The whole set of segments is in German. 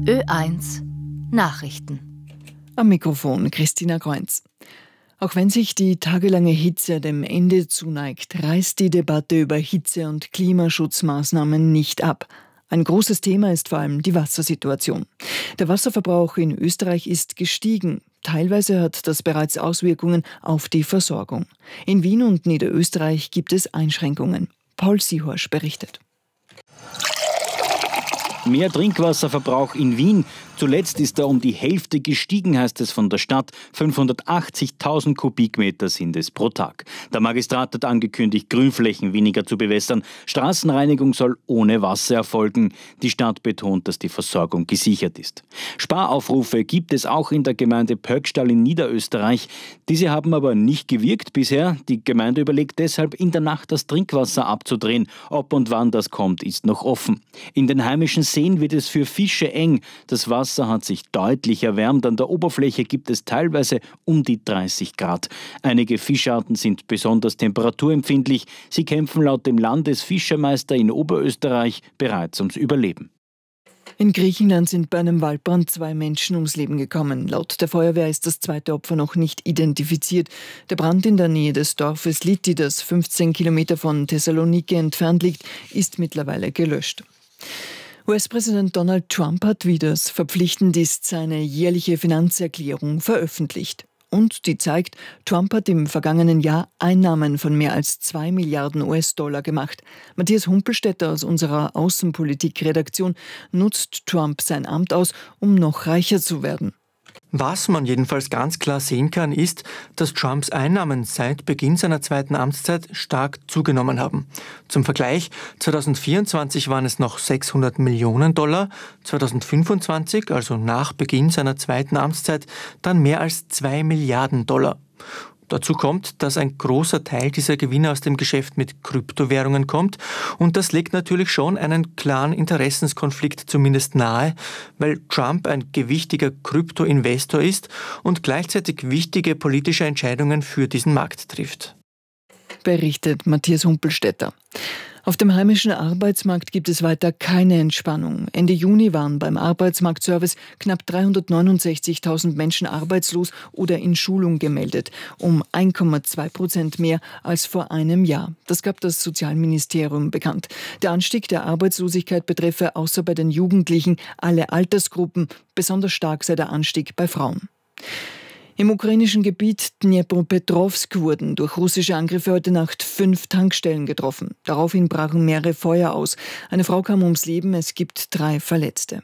Ö1 Nachrichten. Am Mikrofon Christina Kreunz. Auch wenn sich die tagelange Hitze dem Ende zuneigt, reißt die Debatte über Hitze- und Klimaschutzmaßnahmen nicht ab. Ein großes Thema ist vor allem die Wassersituation. Der Wasserverbrauch in Österreich ist gestiegen. Teilweise hat das bereits Auswirkungen auf die Versorgung. In Wien und Niederösterreich gibt es Einschränkungen. Paul Sihorsch berichtet. Mehr Trinkwasserverbrauch in Wien. Zuletzt ist er um die Hälfte gestiegen, heißt es von der Stadt. 580.000 Kubikmeter sind es pro Tag. Der Magistrat hat angekündigt, Grünflächen weniger zu bewässern. Straßenreinigung soll ohne Wasser erfolgen. Die Stadt betont, dass die Versorgung gesichert ist. Sparaufrufe gibt es auch in der Gemeinde Pöckstall in Niederösterreich. Diese haben aber nicht gewirkt bisher. Die Gemeinde überlegt deshalb, in der Nacht das Trinkwasser abzudrehen. Ob und wann das kommt, ist noch offen. In den heimischen Seen wird es für Fische eng. Das Wasser hat sich deutlich erwärmt. An der Oberfläche gibt es teilweise um die 30 Grad. Einige Fischarten sind besonders temperaturempfindlich. Sie kämpfen laut dem Landesfischermeister in Oberösterreich bereits ums Überleben. In Griechenland sind bei einem Waldbrand 2 Menschen ums Leben gekommen. Laut der Feuerwehr ist das zweite Opfer noch nicht identifiziert. Der Brand in der Nähe des Dorfes Liti, das 15 Kilometer von Thessaloniki entfernt liegt, ist mittlerweile gelöscht. US-Präsident Donald Trump hat, wie das verpflichtend ist, seine jährliche Finanzerklärung veröffentlicht. Und die zeigt, Trump hat im vergangenen Jahr Einnahmen von mehr als 2 Milliarden US-Dollar gemacht. Matthias Humpelstädter aus unserer Außenpolitik-Redaktion nutzt Trump sein Amt aus, um noch reicher zu werden. Was man jedenfalls ganz klar sehen kann, ist, dass Trumps Einnahmen seit Beginn seiner zweiten Amtszeit stark zugenommen haben. Zum Vergleich, 2024 waren es noch 600 Millionen Dollar, 2025, also nach Beginn seiner zweiten Amtszeit, dann mehr als 2 Milliarden Dollar. Dazu kommt, dass ein großer Teil dieser Gewinne aus dem Geschäft mit Kryptowährungen kommt und das legt natürlich schon einen klaren Interessenskonflikt zumindest nahe, weil Trump ein gewichtiger Kryptoinvestor ist und gleichzeitig wichtige politische Entscheidungen für diesen Markt trifft. Berichtet Matthias Humpelstädter. Auf dem heimischen Arbeitsmarkt gibt es weiter keine Entspannung. Ende Juni waren beim Arbeitsmarktservice knapp 369.000 Menschen arbeitslos oder in Schulung gemeldet, um 1,2% mehr als vor einem Jahr. Das gab das Sozialministerium bekannt. Der Anstieg der Arbeitslosigkeit betreffe außer bei den Jugendlichen alle Altersgruppen, besonders stark sei der Anstieg bei Frauen. Im ukrainischen Gebiet Dnipropetrovsk wurden durch russische Angriffe heute Nacht 5 Tankstellen getroffen. Daraufhin brachen mehrere Feuer aus. Eine Frau kam ums Leben, es gibt 3 Verletzte.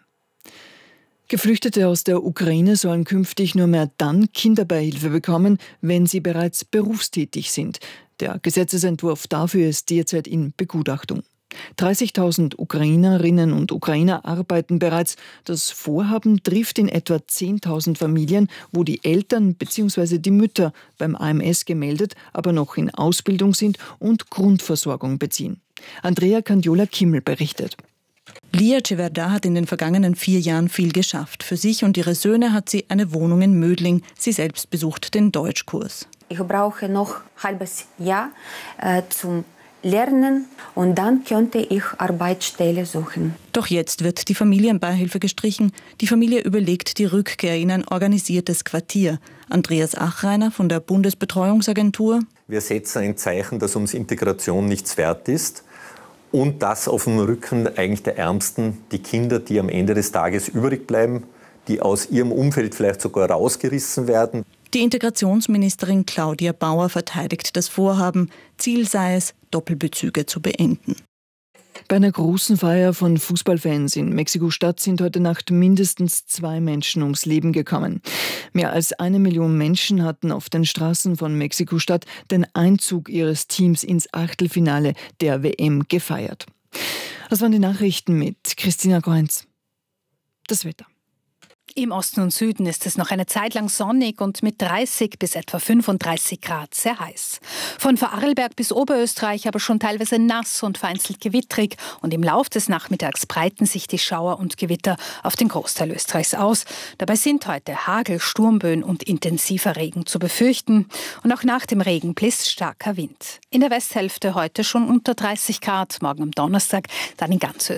Geflüchtete aus der Ukraine sollen künftig nur mehr dann Kinderbeihilfe bekommen, wenn sie bereits berufstätig sind. Der Gesetzesentwurf dafür ist derzeit in Begutachtung. 30.000 Ukrainerinnen und Ukrainer arbeiten bereits. Das Vorhaben trifft in etwa 10.000 Familien, wo die Eltern bzw. die Mütter beim AMS gemeldet, aber noch in Ausbildung sind und Grundversorgung beziehen. Andrea Candiola-Kimmel berichtet. Lia Ceverda hat in den vergangenen 4 Jahren viel geschafft. Für sich und ihre Söhne hat sie eine Wohnung in Mödling. Sie selbst besucht den Deutschkurs. Ich brauche noch ein halbes Jahr zum Lernen und dann könnte ich Arbeitsstelle suchen. Doch jetzt wird die Familienbeihilfe gestrichen. Die Familie überlegt die Rückkehr in ein organisiertes Quartier. Andreas Achreiner von der Bundesbetreuungsagentur. Wir setzen ein Zeichen, dass uns Integration nichts wert ist und das auf dem Rücken eigentlich der Ärmsten, die Kinder, die am Ende des Tages übrig bleiben, die aus ihrem Umfeld vielleicht sogar rausgerissen werden. Die Integrationsministerin Claudia Bauer verteidigt das Vorhaben. Ziel sei es, Doppelbezüge zu beenden. Bei einer großen Feier von Fußballfans in Mexiko-Stadt sind heute Nacht mindestens 2 Menschen ums Leben gekommen. Mehr als 1 Million Menschen hatten auf den Straßen von Mexiko-Stadt den Einzug ihres Teams ins Achtelfinale der WM gefeiert. Das waren die Nachrichten mit Christina Kreunz. Das Wetter. Im Osten und Süden ist es noch eine Zeit lang sonnig und mit 30 bis etwa 35 Grad sehr heiß. Von Vorarlberg bis Oberösterreich aber schon teilweise nass und vereinzelt gewittrig. Und im Lauf des Nachmittags breiten sich die Schauer und Gewitter auf den Großteil Österreichs aus. Dabei sind heute Hagel, Sturmböen und intensiver Regen zu befürchten. Und auch nach dem Regen bläst starker Wind. In der Westhälfte heute schon unter 30 Grad, morgen am Donnerstag dann in ganz Österreich